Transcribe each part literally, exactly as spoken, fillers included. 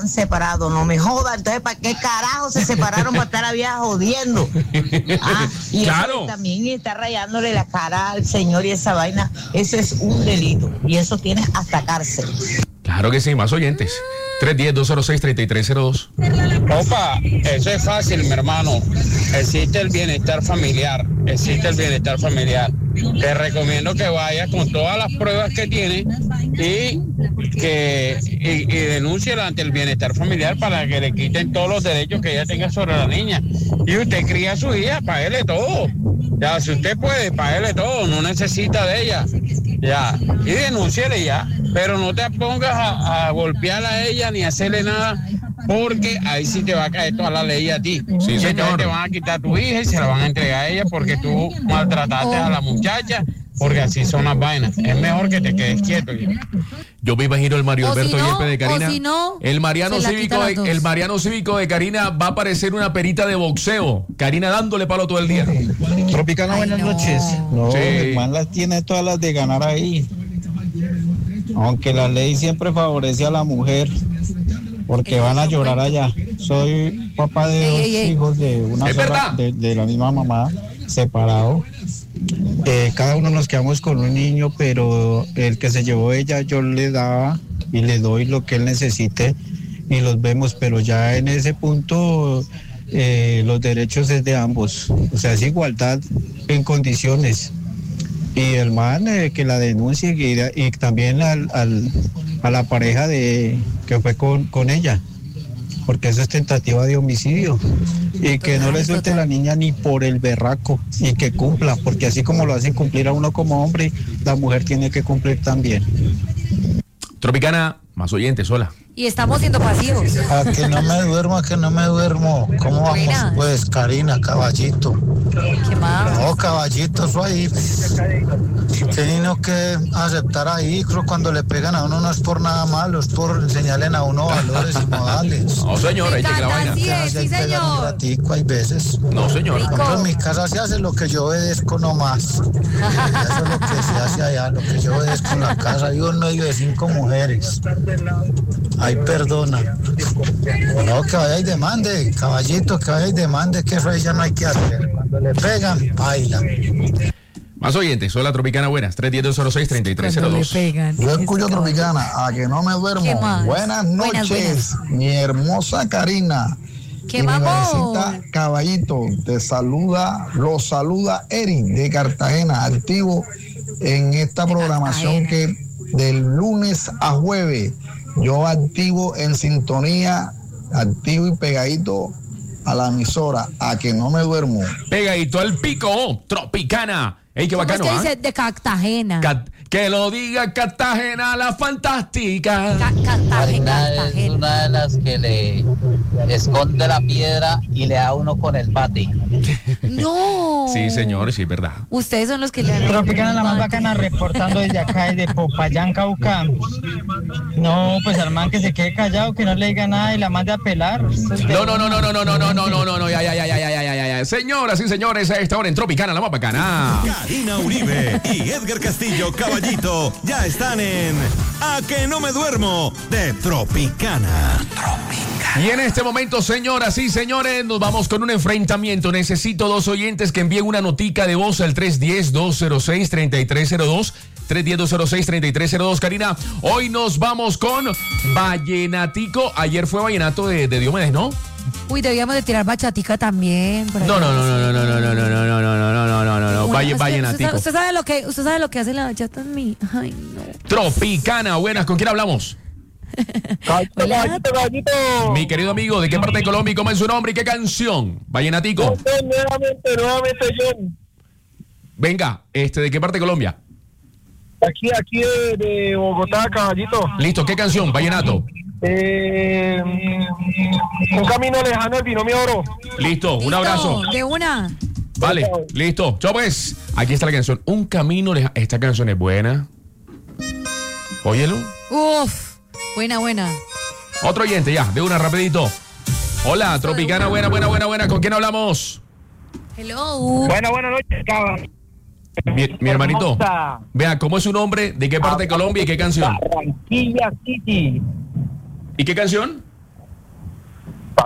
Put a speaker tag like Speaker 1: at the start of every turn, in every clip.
Speaker 1: separados, no me joda. Entonces, ¿para qué carajo se separaron para estar a vieja jodiendo? Ah, y
Speaker 2: claro.
Speaker 1: Eso también está rayándole la cara al señor y esa vaina, eso es un delito y eso tiene hasta cárcel.
Speaker 2: Claro que sí, más oyentes. tres uno cero, dos cero seis, tres tres cero dos.
Speaker 3: Opa, eso es fácil, mi hermano. Existe el bienestar familiar, existe el bienestar familiar. Te recomiendo que vayas con todas las pruebas que tienes y que y, y denuncie ante el bienestar familiar para que le quiten todos los derechos que ella tenga sobre la niña. Y usted cría a su hija, páguele todo. Ya, si usted puede, páguele todo, no necesita de ella. Ya, y denúnciele ya, pero no te pongas a, a golpearla a ella ni a hacerle nada, porque ahí sí te va a caer toda la ley a ti.
Speaker 2: Sí,
Speaker 3: y
Speaker 2: señor.
Speaker 3: entonces te van a quitar a tu hija y se la van a entregar a ella porque tú maltrataste a la muchacha, porque así son las vainas. Es mejor que te quedes quieto.
Speaker 2: Yo me imagino el Mario
Speaker 4: O
Speaker 2: Alberto
Speaker 4: si no,
Speaker 2: Yepes de Karina.
Speaker 4: o si no,
Speaker 2: el Mariano
Speaker 4: se la
Speaker 2: Cívico,
Speaker 4: quita las
Speaker 2: de,
Speaker 4: dos.
Speaker 2: el Mariano Cívico de Karina va a parecer una perita de boxeo. Karina dándole palo todo el día.
Speaker 5: Tropicana,
Speaker 4: Ay,
Speaker 5: buenas
Speaker 4: no.
Speaker 5: noches. No,
Speaker 2: Sí.
Speaker 5: el man las tiene todas las de ganar ahí. Aunque la ley siempre favorece a la mujer, porque van a llorar allá. Soy papá de
Speaker 4: Ey,
Speaker 5: dos
Speaker 4: ey, ey.
Speaker 5: hijos de una
Speaker 2: Es
Speaker 5: sola,
Speaker 2: verdad.
Speaker 5: de, de la misma mamá, separado. Eh, cada uno nos quedamos con un niño, pero el que se llevó ella yo le daba y le doy lo que él necesite y los vemos, pero ya en ese punto eh, los derechos es de ambos, o sea, es igualdad en condiciones. Y el man eh, que la denuncie y, y también al, al, a la pareja de que fue con, con ella, porque eso es tentativa de homicidio. Y que no le suelte la niña ni por el berraco y que cumpla, porque así como lo hacen cumplir a uno como hombre, la mujer tiene que cumplir también.
Speaker 2: Tropicana, más oyentes, hola.
Speaker 4: Y estamos siendo pasivos.
Speaker 6: A que no me duermo, a que no me duermo. ¿Cómo vamos?
Speaker 4: Buenas.
Speaker 6: Pues, Karina, caballito.
Speaker 4: ¿Qué más?
Speaker 6: No, caballito, eso ahí. Tiene uno que aceptar ahí. Creo cuando le pegan a uno no es por nada malo, es por enseñarle a uno valores y modales.
Speaker 2: No, señor, ahí te la vaina.
Speaker 4: Sí,
Speaker 6: Que
Speaker 4: sí,
Speaker 6: ahí pegan un
Speaker 4: señor.
Speaker 6: ratico, hay veces.
Speaker 2: No, señor.
Speaker 4: Rico.
Speaker 6: Por ejemplo, en mi casa se hace lo que yo obedezco nomás. Eso es lo que se hace allá, lo que yo obedezco en la casa. Vivo en medio de cinco mujeres. Ay, perdona. No, que vaya y demande, caballito, que vaya y demande, que eso ahí ya no hay que hacer. Cuando le pegan, baila.
Speaker 2: Más oyentes, hola Tropicana, buenas. tres uno cero, dos cero seis, tres tres cero
Speaker 4: Cuando le
Speaker 2: dos.
Speaker 4: pegan.
Speaker 6: Yo
Speaker 4: Ese
Speaker 6: escucho
Speaker 4: caballo.
Speaker 6: Tropicana, a que no me
Speaker 4: ¿Qué
Speaker 6: duermo.
Speaker 4: más?
Speaker 6: Buenas noches,
Speaker 4: Buenas, buenas.
Speaker 6: mi hermosa Karina.
Speaker 4: ¿Qué
Speaker 6: Y mi
Speaker 4: vamos?
Speaker 6: bebecita Caballito, te saluda, lo saluda Eric de Cartagena, activo en esta
Speaker 4: De
Speaker 6: programación
Speaker 4: Cartagena.
Speaker 6: que del lunes a jueves, yo activo en sintonía, activo y pegadito a la emisora, a que no me duermo.
Speaker 2: Pegadito al pico, Tropicana. Ey, qué
Speaker 4: ¿Cómo
Speaker 2: bacano,
Speaker 4: es que
Speaker 2: ¿ah?
Speaker 4: dice? De Cartagena.
Speaker 2: Cat- que lo diga Cartagena, la fantástica.
Speaker 4: Ca- Cartagena,
Speaker 7: Karina es
Speaker 4: Cartagena.
Speaker 7: una de las que le esconde la piedra y le da uno con el bate.
Speaker 4: No.
Speaker 2: Sí, señor, sí, es verdad.
Speaker 4: Ustedes son los que le dan.
Speaker 8: Tropicana, la más bacana, reportando desde acá, desde Popayán, Cauca. No, pues al man que se quede callado, que no le diga nada y la mande a pelar.
Speaker 2: No, no, no, no, no, no, no, no, no, no, no, no, ya, ya, ya, ya, ya, ya, ya, ya. Señoras y señores, a esta hora en Tropicana, la más bacana.
Speaker 9: Karina Uribe y Edgar Castillo, Caballito, ya están en A que no me duermo de Tropicana.
Speaker 2: Y en este momento, señoras y señores, nos vamos con un enfrentamiento. Necesito dos oyentes que envíen una notica de voz al tres uno cero, dos cero seis, tres tres cero dos. tres uno cero, dos cero seis, tres tres cero dos. Karina, hoy nos vamos con Vallenatico. Ayer fue Vallenato de, de Diomedes, ¿no?
Speaker 4: Uy, debíamos de tirar bachatica también. por ahí.
Speaker 2: No, no, no, no, no, no, no, no, no, no, no, no, no, no, no, no.
Speaker 4: Bueno,
Speaker 2: Valle,
Speaker 4: es que
Speaker 2: Vallenatico.
Speaker 4: Usted, usted sabe lo que, usted sabe lo que hace la bachata en mí. Ay, no.
Speaker 2: Tropicana, buenas, ¿con quién hablamos?
Speaker 4: Hola.
Speaker 2: Mi querido amigo, ¿de qué parte de Colombia? ¿Cómo es su nombre y qué canción? Vallenatico.
Speaker 8: Nuevamente, nuevamente yo.
Speaker 2: Venga, este, ¿de qué parte de Colombia?
Speaker 8: Aquí, aquí de, de Bogotá, caballito.
Speaker 2: Listo, ¿qué canción? Vallenato.
Speaker 8: Eh, un camino lejano al binomio oro.
Speaker 2: Listo, un
Speaker 4: Listo,
Speaker 2: abrazo.
Speaker 4: De una.
Speaker 2: Vale, listo. Chao pues. Aquí está la canción. Un camino lejano. Esta canción es buena. Óyelo.
Speaker 4: Uf. Buena, buena.
Speaker 2: Otro oyente ya, de una rapidito. Hola, Tropicana, buena, buena, buena, buena. ¿Con quién hablamos?
Speaker 4: Hello.
Speaker 8: Buenas, buenas noches, caballo.
Speaker 2: Mi, mi hermanito.
Speaker 8: Hermosa.
Speaker 2: Vea, ¿cómo es su nombre? ¿De qué parte de Colombia y qué canción?
Speaker 8: Barranquilla City.
Speaker 2: ¿Y qué canción?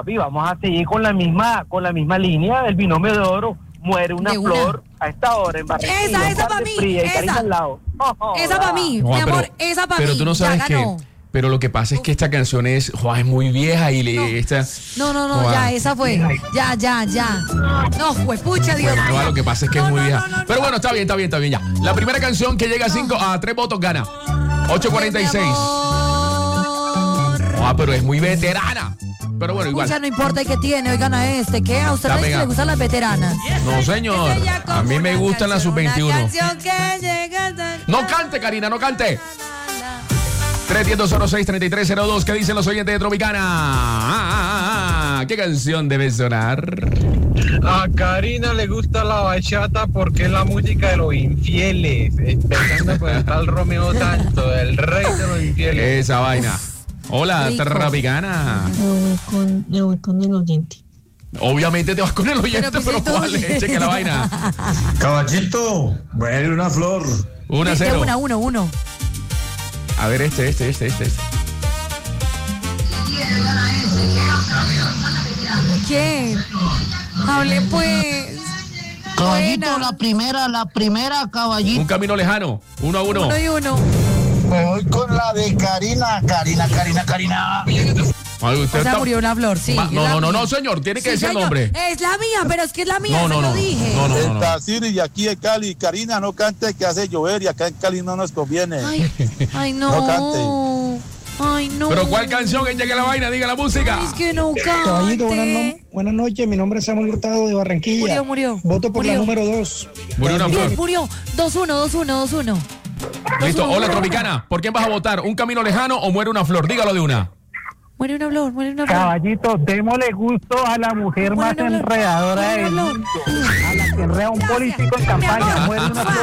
Speaker 10: papi, vamos a seguir con la misma, con la misma línea del binomio de oro. Muere una,
Speaker 4: De una.
Speaker 10: flor a esta hora en Barranquilla.
Speaker 4: Esa, esa
Speaker 10: tarde
Speaker 4: pa' mí,
Speaker 10: fría y
Speaker 4: esa.
Speaker 10: Karina al lado. Oh,
Speaker 4: Esa para mí,
Speaker 2: Juan,
Speaker 4: mi amor,
Speaker 2: pero-
Speaker 4: esa para mí.
Speaker 2: Pero tú no sabes
Speaker 4: ya
Speaker 2: que.
Speaker 4: ganó.
Speaker 2: Pero lo que pasa es que esta canción es, Juan, es muy vieja y le
Speaker 4: No.
Speaker 2: esta.
Speaker 4: No, no, no,
Speaker 2: Juan.
Speaker 4: ya, esa fue. Ya, ya, ya. No, fue pucha, Dios
Speaker 2: Bueno,
Speaker 4: mío.
Speaker 2: no, lo que pasa es que
Speaker 4: No,
Speaker 2: es muy
Speaker 4: no,
Speaker 2: vieja.
Speaker 4: no, no,
Speaker 2: Pero
Speaker 4: no.
Speaker 2: bueno, está bien, está bien, está bien ya. La primera canción que llega a cinco, a tres votos gana. ocho cuarenta y seis.
Speaker 4: Mi amor.
Speaker 2: Ah, pero es muy veterana. Pero bueno, igual.
Speaker 4: Pucha, no importa el que tiene, oigan a este, ¿qué? ¿A usted
Speaker 2: Está
Speaker 4: no dice que
Speaker 2: pegado.
Speaker 4: le gustan las veteranas?
Speaker 2: No, señor.
Speaker 4: Es ella como
Speaker 2: A mí me
Speaker 4: una
Speaker 2: gustan las
Speaker 4: canción,
Speaker 2: sub veintiuno.
Speaker 4: Una canción que llega hasta-
Speaker 2: No cante, Karina, no cante. tres uno cero seis, tres tres cero dos. ¿Qué dicen los oyentes de Tropicana? Ah, ah, ah. ¿Qué canción debe sonar?
Speaker 3: A Karina le gusta la bachata porque es la música de los infieles. Empezando por el tal Romeo Santo, el rey de los infieles.
Speaker 2: Esa vaina. Hola,
Speaker 4: Rico.
Speaker 2: Tropicana.
Speaker 11: Me voy con, me voy con el oyente.
Speaker 2: Obviamente te vas con el oyente,
Speaker 4: Pero,
Speaker 2: pero,
Speaker 4: pues,
Speaker 2: ¿cuál es? Cheque la vaina.
Speaker 6: Caballito, muere una flor.
Speaker 2: uno a
Speaker 4: De
Speaker 2: cero.
Speaker 4: una, uno, uno.
Speaker 2: A ver, este, este, este, este. este.
Speaker 4: ¿Qué? Hable pues.
Speaker 11: Caballito,
Speaker 4: Buena.
Speaker 11: la primera, la primera, caballito.
Speaker 2: Un camino lejano. Uno a uno.
Speaker 4: Uno y uno.
Speaker 6: Me voy con la de Karina, Karina, Karina, Karina.
Speaker 2: Ay, usted
Speaker 4: O sea,
Speaker 2: está-
Speaker 4: murió una flor, sí.
Speaker 2: Ma-
Speaker 4: es
Speaker 2: no,
Speaker 4: la
Speaker 2: no, no,
Speaker 4: mía.
Speaker 2: no, señor. Tiene que
Speaker 4: Sí,
Speaker 2: decir el
Speaker 4: señor.
Speaker 2: nombre.
Speaker 4: Es la mía, pero es que es la mía,
Speaker 2: No,
Speaker 4: se
Speaker 2: no,
Speaker 4: lo
Speaker 2: no.
Speaker 4: dije.
Speaker 2: No, no, no, no.
Speaker 6: Esta Siri de aquí de Cali. Karina, no cante que hace llover y acá en Cali no nos conviene.
Speaker 4: Ay, ay, no.
Speaker 6: No cante.
Speaker 4: Ay, no.
Speaker 2: Pero ¿cuál canción? Que llegue la vaina, diga la música.
Speaker 4: Es que no
Speaker 5: Caballito, buenas, no-
Speaker 4: cante.
Speaker 5: buenas noches. Mi nombre es Samuel Hurtado de Barranquilla.
Speaker 4: Murió, murió.
Speaker 5: Voto por
Speaker 4: Murió.
Speaker 5: la número dos.
Speaker 2: Murió una
Speaker 4: Murió,
Speaker 2: flor.
Speaker 4: murió. dos uno, dos uno, dos uno.
Speaker 2: Listo. Hola, Tropicana. ¿Por quién vas a votar? ¿Un camino lejano o muere una flor? Dígalo de una.
Speaker 4: Muere una flor, muere una flor.
Speaker 10: Caballito, démosle gusto a la mujer
Speaker 4: Muere
Speaker 10: más
Speaker 4: una flor.
Speaker 10: enredadora
Speaker 4: Muere
Speaker 10: del
Speaker 4: una
Speaker 10: mundo.
Speaker 4: flor.
Speaker 10: A la que enreda un político en campaña. Muere una flor.